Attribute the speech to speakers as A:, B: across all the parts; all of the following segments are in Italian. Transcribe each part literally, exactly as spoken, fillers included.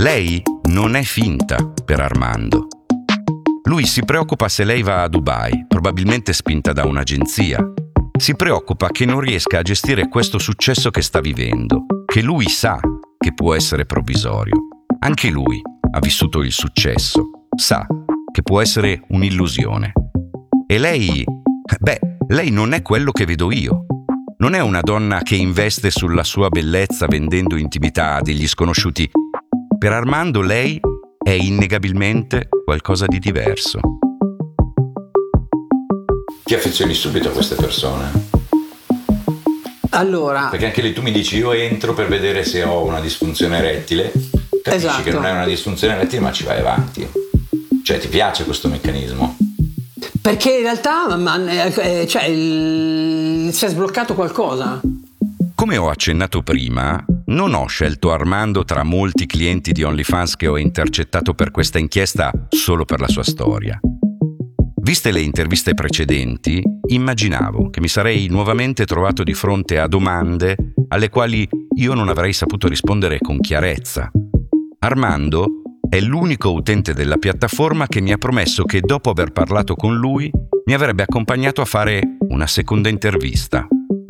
A: Lei non è finta per Armando. Lui si preoccupa se lei va a Dubai, probabilmente spinta da un'agenzia. Si preoccupa che non riesca a gestire questo successo che sta vivendo, che lui sa che può essere provvisorio. Anche lui ha vissuto il successo, sa che può essere un'illusione. E lei, beh, lei non è quello che vedo io. Non è una donna che investe sulla sua bellezza vendendo intimità a degli sconosciuti. Per Armando lei è innegabilmente qualcosa di diverso.
B: Ti affezioni subito a queste persone?
C: Allora,
B: perché anche lì tu mi dici io entro per vedere se ho una disfunzione erettile, capisci
C: esatto.
B: che non è una disfunzione erettile ma ci vai avanti, cioè ti piace questo meccanismo?
C: Perché in realtà ma, eh, cioè, il, si è sbloccato qualcosa.
A: Come ho accennato prima, non ho scelto Armando tra molti clienti di OnlyFans che ho intercettato per questa inchiesta solo per la sua storia. Viste le interviste precedenti, immaginavo che mi sarei nuovamente trovato di fronte a domande alle quali io non avrei saputo rispondere con chiarezza. Armando è l'unico utente della piattaforma che mi ha promesso che dopo aver parlato con lui mi avrebbe accompagnato a fare una seconda intervista.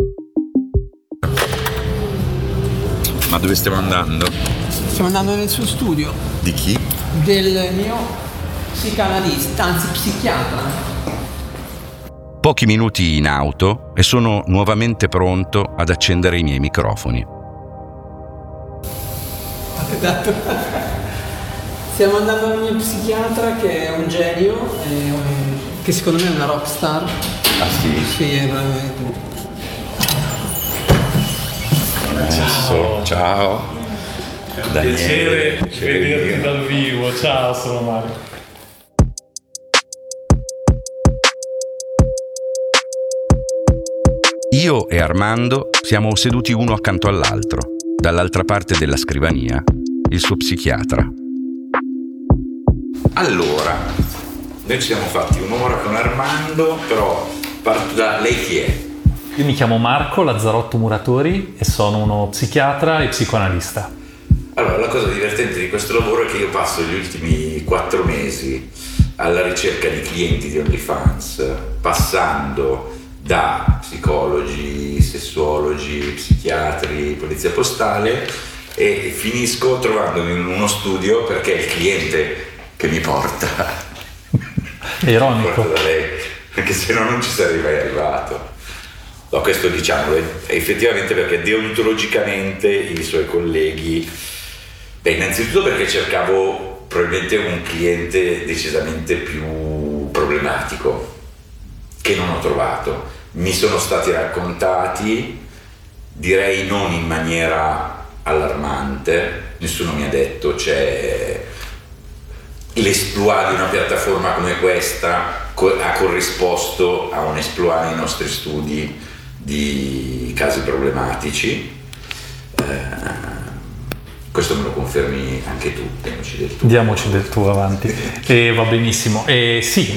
B: Ma dove stiamo andando?
C: Stiamo andando nel suo studio.
B: Di chi?
C: Del mio psicanalista, anzi psichiatra.
A: Pochi minuti in auto e sono nuovamente pronto ad accendere i miei microfoni.
C: Esatto. Stiamo andando al mio psichiatra che è un genio, eh, che secondo me è una rockstar.
B: Ah sì?
C: Sì, è veramente.
B: Ciao. Ciao.
D: È un
B: Daniele,
D: piacere
B: piacere
D: vederti
B: mio.
D: dal vivo. Ciao, sono Mario.
A: Io e Armando siamo seduti uno accanto all'altro, dall'altra parte della scrivania, il suo psichiatra.
B: Allora, noi ci siamo fatti un'ora con Armando, però parto da lei chi è?
D: Io mi chiamo Marco Lazzarotto Muratori e sono uno psichiatra e psicoanalista.
B: Allora, la cosa divertente di questo lavoro è che io passo gli ultimi quattro mesi alla ricerca di clienti di OnlyFans, passando da psicologi, sessuologi, psichiatri, polizia postale, e finisco trovandomi in uno studio perché è il cliente che mi porta.
D: È ironico.
B: Porta da lei, perché se no non ci sarei mai arrivato. No, questo diciamolo, è effettivamente perché deontologicamente i suoi colleghi, beh, innanzitutto perché cercavo probabilmente un cliente decisamente più problematico, che non ho trovato. Mi sono stati raccontati, direi non in maniera allarmante, nessuno mi ha detto c'è l'esploit di una piattaforma come questa ha corrisposto a un esploit nei nostri studi di casi problematici. Eh, questo me lo confermi anche tu, diamoci del tuo.
D: Diamoci del tuo avanti. E va benissimo. E sì,